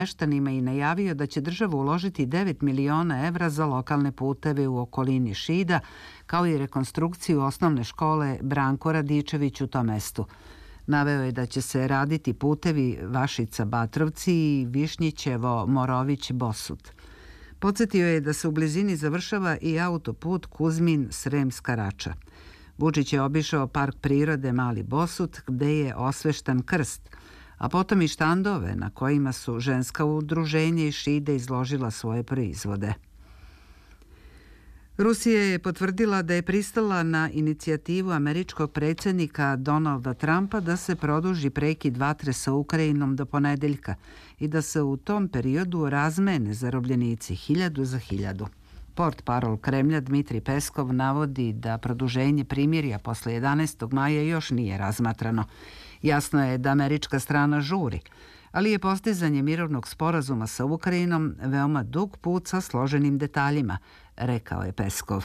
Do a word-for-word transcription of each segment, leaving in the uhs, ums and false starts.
meštanima i najavio da će država uložiti devet miliona evra za lokalne puteve u okolini Šida, kao i rekonstrukciju osnovne škole Branko Radičević u tom mestu. Naveo je da će se raditi putevi Vašica-Batrovci i Višnjićevo-Morović-Bosut. Podsjetio je da se u blizini završava i autoput Kuzmin-Sremska Rača. Vučić je obišao park prirode Mali Bosut, gde je osveštan krst, a potom i štandove na kojima su ženska udruženja iz Šide izložila svoje proizvode. Rusija je potvrdila da je pristala na inicijativu američkog predsjednika Donalda Trumpa da se produži prekid vatre sa Ukrajinom do ponedeljka i da se u tom periodu razmene zarobljenici hiljadu za hiljadu. Portparol Kremlja Dmitrij Peskov navodi da produženje primirja posle jedanaestog maja još nije razmatrano. Jasno je da američka strana žuri, ali je postizanje mirovnog sporazuma sa Ukrajinom veoma dug put sa složenim detaljima, rekao je Peskov.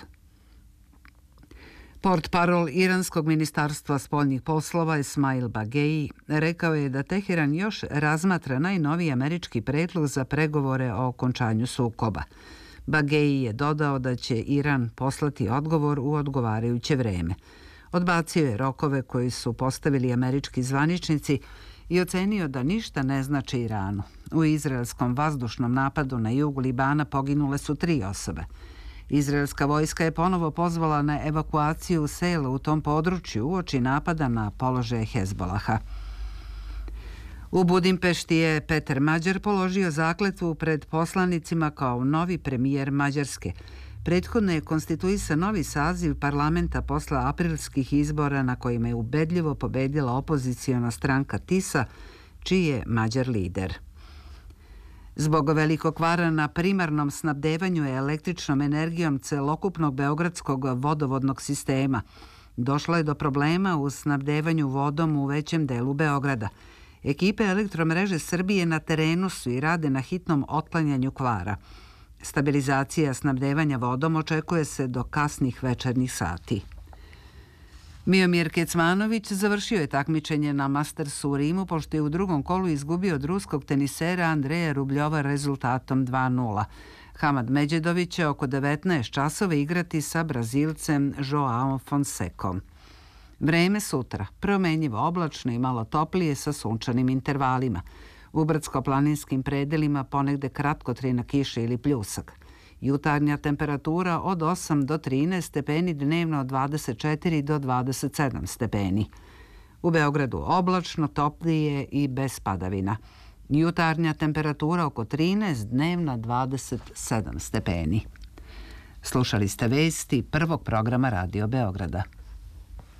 Portparol Iranskog ministarstva spoljnih poslova Esmail Bageji rekao je da Teheran još razmatra najnoviji američki predlog za pregovore o okončanju sukoba. Bageji je dodao da će Iran poslati odgovor u odgovarajuće vreme. Odbacio je rokove koji su postavili američki zvaničnici i ocenio da ništa ne znači Iranu. U izraelskom vazdušnom napadu na jugu Libana poginule su tri osobe. Izraelska vojska je ponovo pozvala na evakuaciju sela u tom području uoči napada na položaje Hezbolaha. U Budimpešti je Peter Mađar položio zakletvu pred poslanicima kao novi premijer Mađarske. Prethodno je konstituisan novi saziv parlamenta posle aprilskih izbora na kojima je ubedljivo pobedila opoziciona stranka Tisa, čiji je Mađar lider. Zbog velikog kvara na primarnom snabdevanju električnom energijom celokupnog beogradskog vodovodnog sistema došlo je do problema u snabdevanju vodom u većem delu Beograda. Ekipe Elektromreže Srbije na terenu su i rade na hitnom otklanjanju kvara. Stabilizacija snabdevanja vodom očekuje se do kasnih večernjih sati. Miomir Kecmanović završio je takmičenje na Mastersu u Rimu, pošto je u drugom kolu izgubio od ruskog tenisera Andreja Rubljova rezultatom dva nula. Hamad Međedović će oko devetnaest časova igrati sa Brazilcem Joao Fonsecom. Vreme sutra, promenjivo oblačno i malo toplije sa sunčanim intervalima. U brdsko-planinskim predelima ponegde kratkotrajna kiša ili pljusak. Jutarnja temperatura od osam do trinaest stepeni, dnevno od dvadeset četiri do dvadeset sedam stepeni. U Beogradu oblačno, toplije i bez padavina. Jutarnja temperatura oko trinaest, dnevno dvadeset sedam stepeni. Slušali ste vesti prvog programa Radio Beograda.